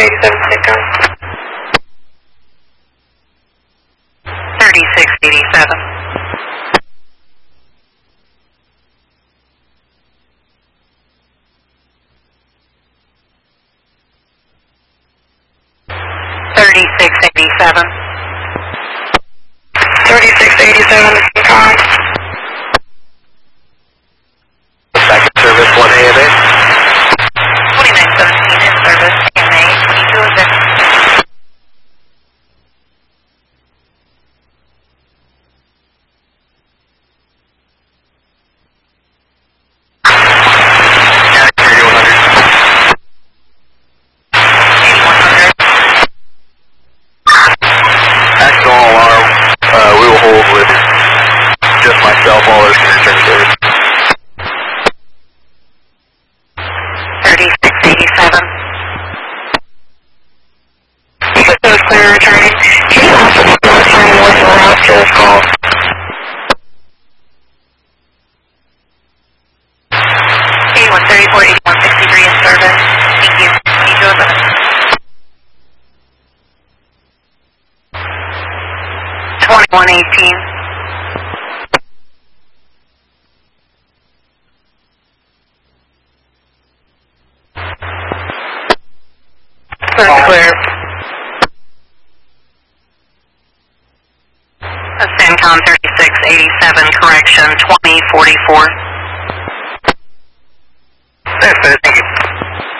3687 Centcom. 3687. 3687. 3687 Centcom. Second service, 1 AMA. 2917 in service, AMA 2206. Accidental alarm, we will hold with just myself, all others can return service. 3687. That was clear returning. Can you also return more than route to this call? 8134, 8163 in service. Thank you. 2207. 2118. That's clear. CENTCOM 3687, correction 2044. Thank you.